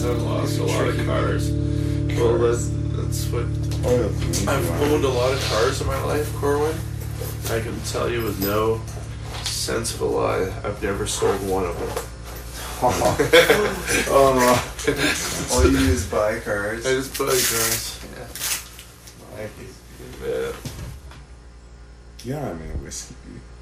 I've lost a lot of cars. Well, that's what... I've owned a lot of cars in my life, Corwin. I can tell you with no sense of a lie, I've never sold one of them. All you do is buy cars. I just buy cars. Yeah. Yeah. Yeah, I mean, whiskey.